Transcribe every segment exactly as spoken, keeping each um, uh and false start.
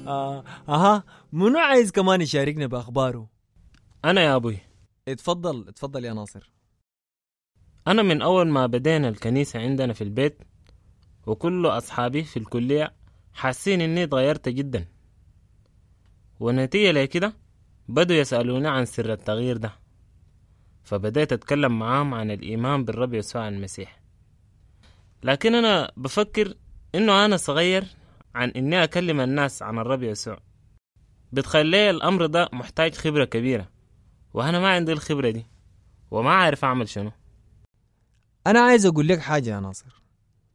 آه. أها منو عايز كمان يشاركنا بأخباره؟ أنا يا أبوي. اتفضل اتفضل يا ناصر. أنا من أول ما بدينا الكنيسة عندنا في البيت وكل أصحابي في الكلية حاسين إني تغيرت جدا، ونتيجة لكده بدوا يسألوني عن سر التغيير ده، فبدأت أتكلم معاهم عن الإيمان بالرب يسوع المسيح. لكن أنا بفكر إنه أنا صغير عن إني أكلم الناس عن الرب يسوع، بتخلي الأمر ده محتاج خبرة كبيرة، وأنا ما عندي الخبرة دي وما عارف أعمل شنو. أنا عايز أقول لك حاجة يا ناصر.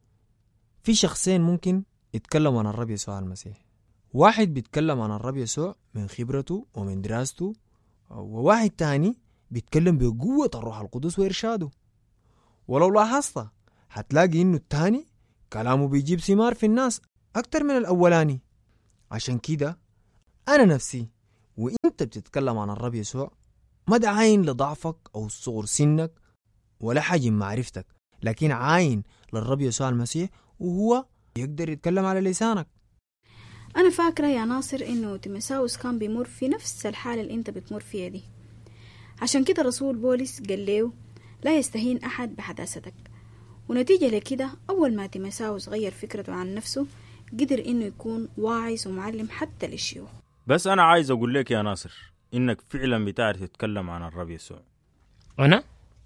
في شخصين ممكن يتكلموا عن الرب يسوع المسيح. واحد بيتكلم عن الرب يسوع من خبرته ومن دراسته، وواحد تاني بيتكلم بقوة الروح القدس وإرشاده. ولو لاحظت هتلاقي إنه التاني كلامه بيجيب ثمار في الناس أكتر من الأولاني. عشان كده أنا نفسي وإنت بتتكلم عن الرب يسوع ما ده عاين لضعفك أو صغر سنك ولا حجم معرفتك، لكن عاين للرب يسوع المسيح وهو يقدر يتكلم على لسانك. أنا فاكرة يا ناصر إنه تيموثاوس كان بيمر في نفس الحالة اللي أنت بتمر فيها دي، عشان كده رسول بولس قال له لا يستهين أحد بحداثتك. ونتيجة لكده أول ما تيموثاوس غير فكرته عن نفسه قدر إنه يكون واعظ ومعلم حتى للشيوخ. بس أنا عايز أقول لك يا ناصر إنك فعلا بتعرف تتكلم عن الرب يسوع. أنا؟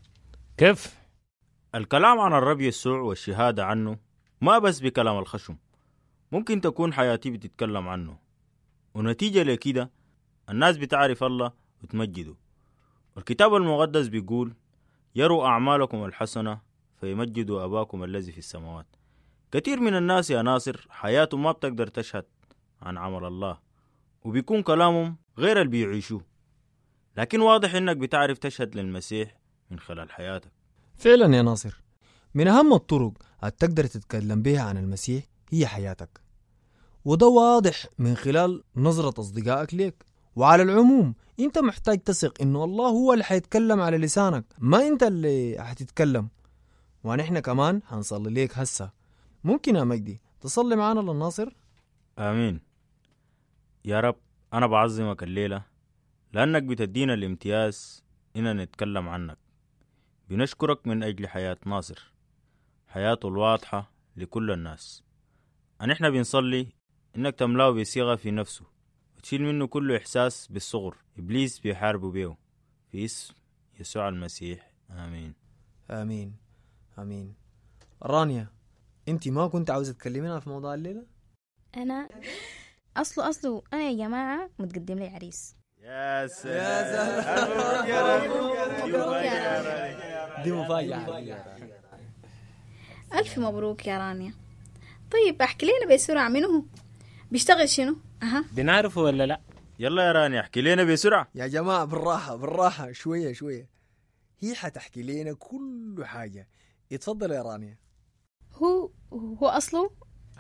كيف؟ الكلام عن الرب يسوع والشهادة عنه ما بس بكلام الخشم، ممكن تكون حياتي بتتكلم عنه، ونتيجة لكده الناس بتعرف الله وتمجده. الكتاب المقدس بيقول يروا أعمالكم الحسنة فيمجدوا أباكم الذي في السماوات. كثير من الناس يا ناصر حياتهم ما بتقدر تشهد عن عمل الله، وبيكون كلامهم غير اللي بيعيشوه، لكن واضح إنك بتعرف تشهد للمسيح من خلال حياتك. فعلا يا ناصر، من أهم الطرق اللي تقدر تتكلم بها عن المسيح هي حياتك، وده واضح من خلال نظرة أصدقائك ليك. وعلى العموم أنت محتاج تثق إنه الله هو اللي حيتكلم على لسانك، ما أنت اللي حتتكلم. ونحن كمان هنصلي ليك هسه. ممكن يا مجدي تصلي معنا للناصر؟ آمين. يا رب أنا بعظمك الليلة لأنك بتدينا الامتياز إننا نتكلم عنك. بنشكرك من أجل حياة ناصر، حياته الواضحة لكل الناس. نحن بنصلي إنك تملاه بصيغة في نفسه وتشيل منه كل إحساس بالصغر إبليس بيحاربه بيه، في اسم يسوع المسيح. آمين آمين آمين. رانيا، أنت ما كنت عاوزة تكلمينا في موضوع الليلة؟ أنا أصله أصله أنا يا جماعة متقدم لي عريس. يا سلام، مبروك يا رانيا. دي مفاجأة. ألف مبروك يا رانيا. طيب احكي لنا بسرعة منه بيشتغل شنو؟ أها بنعرفه ولا لا؟ يلا يا رانيا احكي لنا بسرعة. يا جماعة بالراحة بالراحة شوية شوية، هي حتحكي لنا كل حاجة. اتفضل يا رانيا. هو هو أصله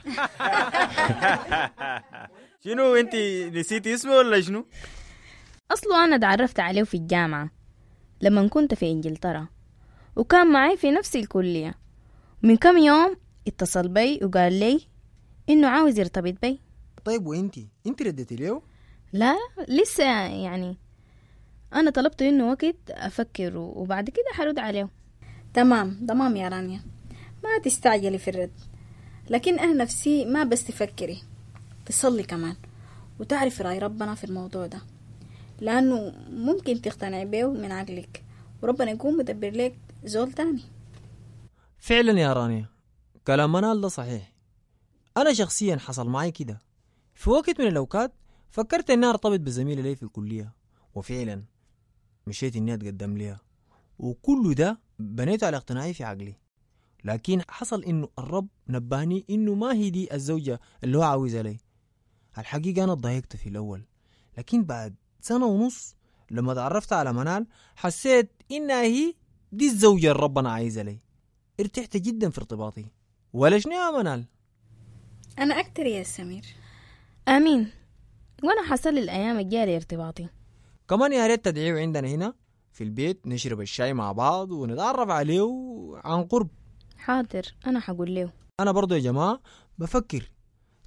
شنو انت نسيتي اسمه ولا شنو؟ أصله أنا تعرفت عليه في الجامعة لما كنت في إنجلترا، وكان معي في نفس الكلية. من كم يوم اتصل بي وقال لي إنه عاوز يرتبط بي. طيب وإنتي إنتي ردتي له؟ لا لسه، يعني أنا طلبت إنه وقت أفكر وبعد كده حرد عليه. تمام تمام يا رانيا، ما تستعجلي في الرد، لكن أنا نفسي ما بس تفكري، تصلي كمان وتعرفي رأي ربنا في الموضوع ده، لأنه ممكن تقتنعي بيه من عقلك وربنا يكون مدبر لك زول تاني. فعلا يا رانيا كلام منال ده صحيح. أنا شخصيا حصل معي كده في وقت من الأوقات، فكرت إني أرتبط بزميلة لي في الكلية، وفعلا مشيت إني أتقدم لها، وكل ده بنيته على اقتناعي في عقلي. لكن حصل إنه الرب نبهني إنه ما هي دي الزوجة اللي هو عاوزها لي. الحقيقة أنا ضايقت في الأول، لكن بعد سنة ونص لما تعرفت على منال حسيت إنها هي دي الزوجة اللي ربنا عايزها لي. ارتحت جدا في ارتباطي. ولا شنو يا منال؟ أنا أكتر يا سمير. آمين. وأنا حصل الأيام الجاية ارتباطي كمان. يا ريت تدعيو عندنا هنا في البيت نشرب الشاي مع بعض ونتعرف عليه عن قرب. حاضر، أنا حقول له. أنا برضو يا جماعة بفكر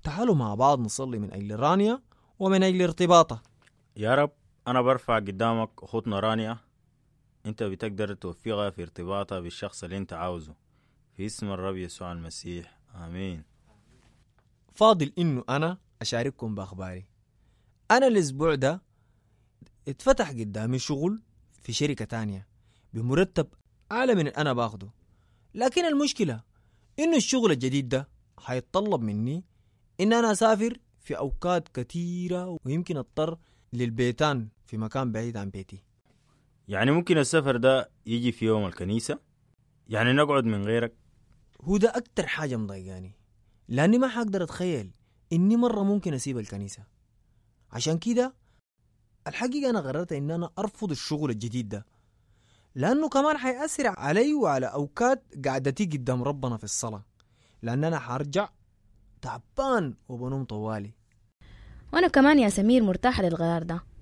تعالوا مع بعض نصلي من أجل رانيا ومن أجل ارتباطها. يا رب أنا برفع قدامك أخوتنا رانيا، أنت بتقدر توفقها في ارتباطها بالشخص اللي أنت عاوزه، في اسم الرب يسوع المسيح، آمين. فاضل إنه أنا أشارككم بأخباري. أنا الأسبوع ده اتفتح قدامي شغل في شركة تانية بمرتب أعلى من أنا باخده، لكن المشكلة إنه الشغل الجديد ده حيتطلب مني إن أنا أسافر في أوقات كتيرة، ويمكن أضطر للبيتان في مكان بعيد عن بيتي. يعني ممكن السفر ده يجي في يوم الكنيسة؟ يعني نقعد من غيرك؟ هو ده أكتر حاجة مضايقاني، لأني ما حقدر أتخيل إني مرة ممكن أسيب الكنيسة. عشان كده الحقيقة أنا قررت إن أنا أرفض الشغل الجديد ده، لأنه كمان حيأثر علي وعلى أوقات قعدتي قدام ربنا في الصلاة، لأن أنا حرجع تعبان وبنوم طوالي. وأنا كمان يا سمير مرتاحة للغيار ده،